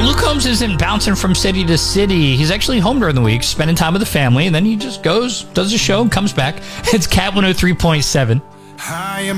Luke Combs isn't bouncing from city to city. He's actually home during the week, spending time with the family, and then he just goes, does a show, and comes back. It's Cat 103.7.